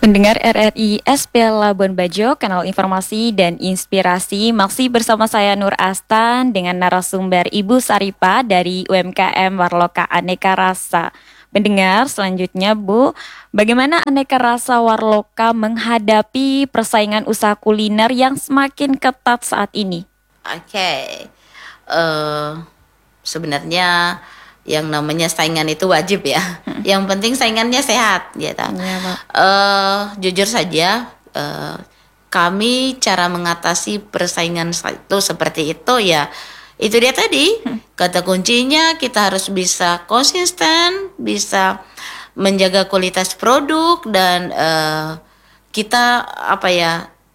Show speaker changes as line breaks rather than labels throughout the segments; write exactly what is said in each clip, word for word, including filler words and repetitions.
Pendengar R R I S P Labuan Bajo, kanal informasi dan inspirasi, masih bersama saya Nur Astan dengan narasumber Ibu Saripa dari U M K M Warloka Aneka Rasa. Pendengar, selanjutnya Bu, bagaimana Aneka Rasa Warloka menghadapi persaingan usaha kuliner yang semakin ketat saat ini?
Oke, okay. uh, sebenarnya yang namanya saingan itu wajib ya. Hmm. Yang penting saingannya sehat, gitu. Ya, uh, jujur saja, uh, kami cara mengatasi persaingan itu seperti itu ya. Itu dia tadi, hmm. kata kuncinya kita harus bisa konsisten, bisa menjaga kualitas produk dan uh, kita apa ya?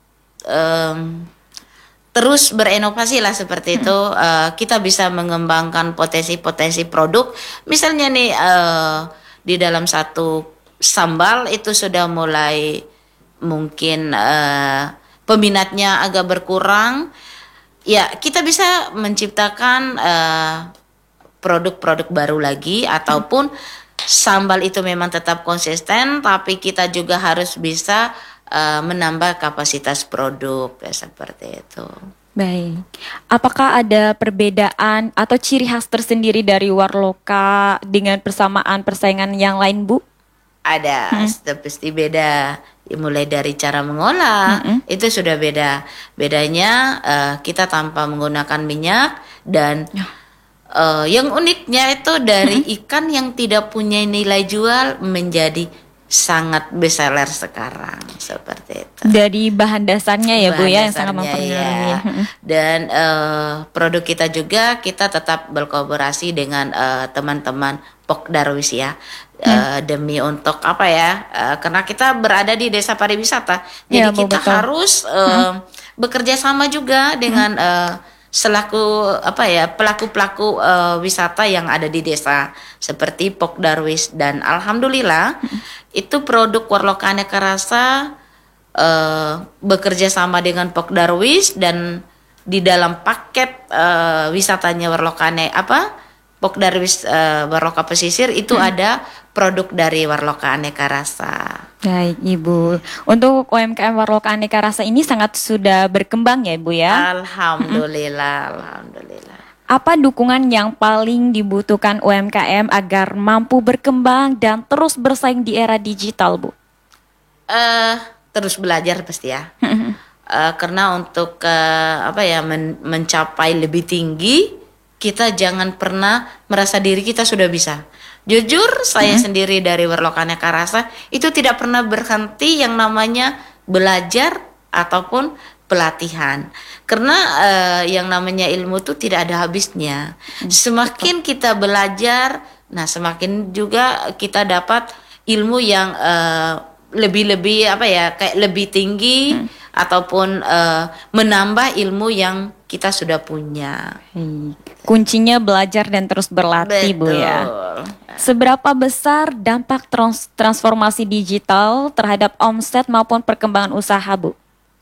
Um, terus berinovasi lah seperti itu. Hmm. Uh, kita bisa mengembangkan potensi-potensi produk. Misalnya nih uh, di dalam satu sambal itu sudah mulai mungkin uh, peminatnya agak berkurang. Ya kita bisa menciptakan uh, produk-produk baru lagi, ataupun sambal itu memang tetap konsisten, tapi kita juga harus bisa Uh, menambah kapasitas produk ya, seperti itu.
Baik, apakah ada perbedaan atau ciri khas tersendiri dari Warloka dengan persamaan persaingan yang lain, Bu?
Ada, hmm. pasti beda. Mulai dari cara mengolah, hmm. itu sudah beda. Bedanya uh, kita tanpa menggunakan minyak dan uh, yang uniknya itu dari hmm. ikan yang tidak punya nilai jual menjadi sangat bestseller sekarang, seperti itu.
Dari bahan dasarnya ya, bahan Bu ya, yang sangat mempengaruhi. Ya.
Dan uh, produk kita juga kita tetap berkolaborasi dengan uh, teman-teman Pok Darwis ya, hmm. uh, demi untuk apa ya? Uh, karena kita berada di desa pariwisata, jadi ya, kita betul. harus uh, hmm. bekerja sama juga dengan hmm. uh, selaku apa ya pelaku-pelaku uh, wisata yang ada di desa seperti Pok Darwis, dan alhamdulillah hmm. itu produk Warloka Aneka Rasa uh, bekerja sama dengan Pok Darwis, dan di dalam paket uh, wisatanya Warloka Ane apa Pok Darwis uh, Warloka Pesisir itu hmm. ada produk dari Warloka Aneka Rasa.
Baik Ibu, untuk U M K M Warloka Aneka Rasa ini sangat sudah berkembang ya Ibu ya?
Alhamdulillah, hmm. alhamdulillah.
Apa dukungan yang paling dibutuhkan U M K M agar mampu berkembang dan terus bersaing di era digital, Bu?
Uh, terus belajar pasti ya. uh, karena untuk uh, apa ya men- mencapai lebih tinggi, kita jangan pernah merasa diri kita sudah bisa. Jujur, saya hmm. sendiri dari Warloka Aneka Rasa itu tidak pernah berhenti yang namanya belajar ataupun pelatihan. Karena uh, yang namanya ilmu itu tidak ada habisnya. Hmm. Semakin kita belajar, nah semakin juga kita dapat ilmu yang uh, lebih-lebih apa ya, kayak lebih tinggi hmm. ataupun uh, menambah ilmu yang kita sudah punya.
Hmm. Kuncinya belajar dan terus berlatih, Betul. Bu ya. Seberapa besar dampak trans- transformasi digital terhadap omset maupun perkembangan usaha, Bu?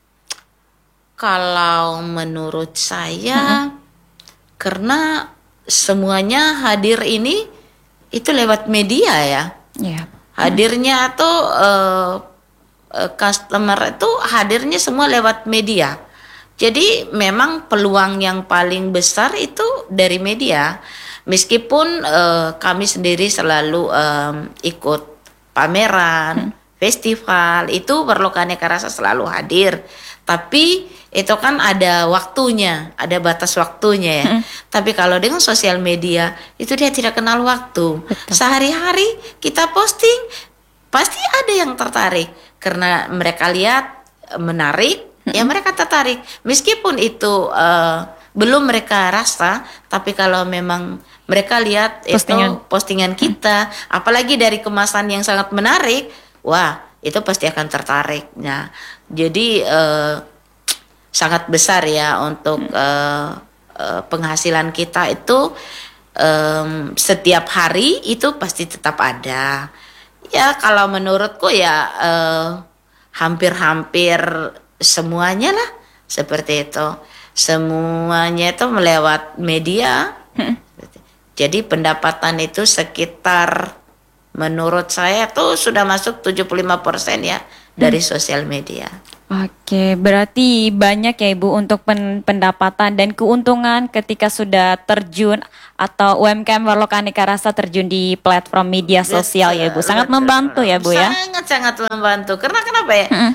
Kalau menurut saya, hmm. karena semuanya hadir ini itu lewat media ya. Yeah. Hadirnya tuh uh, uh, customer itu hadirnya semua lewat media. Jadi memang peluang yang paling besar itu dari media. Meskipun uh, kami sendiri selalu um, ikut pameran, hmm. festival, itu Warloka Aneka Rasa selalu hadir. Tapi itu kan ada waktunya, ada batas waktunya ya. Hmm. Tapi kalau dengan sosial media itu dia tidak kenal waktu. Betul. Sehari-hari kita posting, pasti ada yang tertarik karena mereka lihat menarik. Ya mereka tertarik, meskipun itu uh, belum mereka rasa, tapi kalau memang mereka lihat postingan. itu postingan kita, hmm. apalagi dari kemasan yang sangat menarik, wah itu pasti akan tertarik. Nah, jadi uh, sangat besar ya untuk hmm. uh, uh, penghasilan kita itu um, setiap hari itu pasti tetap ada. Ya kalau menurutku ya uh, hampir-hampir semuanya lah seperti itu, semuanya itu melewat media. hmm. Jadi pendapatan itu sekitar menurut saya tuh sudah masuk tujuh puluh lima persen ya dari
Hmm.
sosial media.
Oke, berarti banyak ya Ibu untuk pen- pendapatan dan keuntungan ketika sudah terjun atau U M K M Warlock Aneka Rasa terjun di platform media sosial ya Ibu.
Betul,
Sangat
betul.
membantu ya Bu ya.
Sangat-sangat membantu. Karena kenapa ya?
Mm-mm.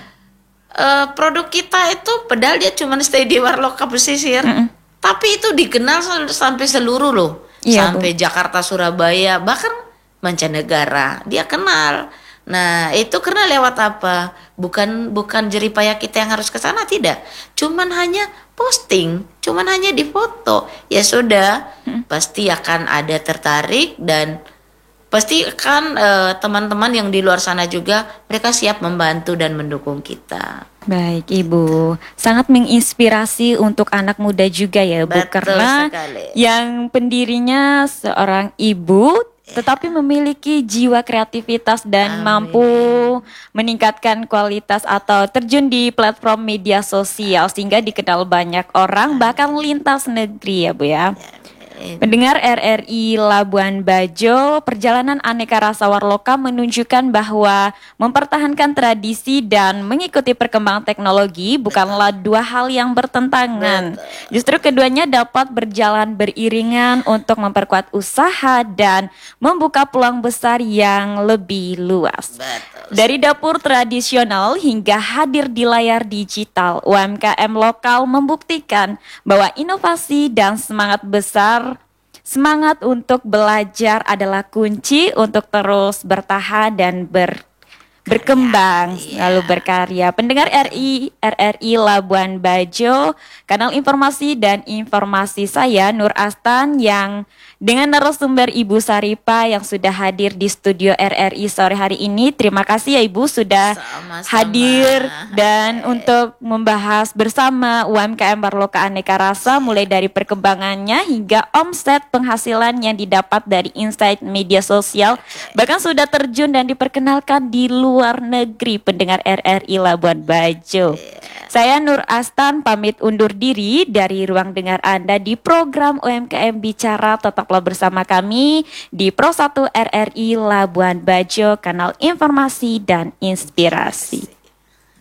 Eh, produk kita itu padahal dia cuma stay di Warlock Pesisir,
Mm-mm.
tapi itu dikenal sel- sampai seluruh loh,
Iya Bu.
sampai Jakarta, Surabaya, bahkan mancanegara dia kenal. Nah itu karena lewat apa? Bukan bukan jeripaya kita yang harus ke sana, tidak. Cuman hanya posting, cuman hanya di foto. Ya sudah, pasti akan ada tertarik dan pasti kan eh, teman-teman yang di luar sana juga mereka siap membantu dan mendukung kita.
Baik Ibu, sangat menginspirasi untuk anak muda juga ya Bu.
Betul
Karena
sekali.
yang pendirinya seorang ibu tetapi memiliki jiwa kreativitas dan
Amin.
mampu meningkatkan kualitas atau terjun di platform media sosial sehingga dikenal banyak orang bahkan lintas negeri ya Bu ya. Pendengar R R I Labuan Bajo, perjalanan Aneka Rasa Warloka menunjukkan bahwa mempertahankan tradisi dan mengikuti perkembangan teknologi bukanlah dua hal yang bertentangan. Justru keduanya dapat berjalan beriringan untuk memperkuat usaha dan membuka peluang besar yang lebih luas.
Betul.
Dari dapur tradisional hingga hadir di layar digital, U M K M lokal membuktikan bahwa inovasi dan semangat besar, semangat untuk belajar adalah kunci untuk terus bertahan dan ber berkembang,
Iya.
lalu berkarya. Pendengar R I R R I Labuan Bajo, kanal informasi dan informasi saya Nur Astan yang dengan narasumber Ibu Saripa yang sudah hadir di studio R R I sore hari ini. Terima kasih ya Ibu sudah
Sama-sama.
hadir dan
Oke.
untuk membahas bersama U M K M Warlock Aneka Rasa mulai dari perkembangannya hingga omset penghasilan yang didapat dari insight media sosial, bahkan sudah terjun dan diperkenalkan di luar negeri. Pendengar R R I Labuan Bajo. Saya Nur Astan pamit undur diri dari ruang dengar Anda di program U M K M Bicara. Tetaplah bersama kami di Pro satu R R I Labuan Bajo, kanal informasi dan inspirasi.